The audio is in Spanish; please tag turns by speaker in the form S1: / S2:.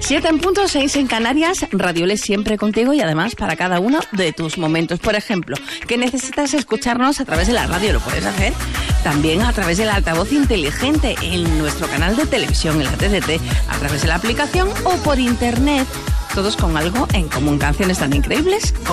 S1: 7:06 en Canarias, Radio Les siempre contigo y además para cada uno de tus momentos. Por ejemplo, que necesitas escucharnos a través de la radio, lo puedes hacer también a través del altavoz inteligente en nuestro canal de televisión, en la TDT, a través de la aplicación o por internet, todos con algo en común, canciones tan increíbles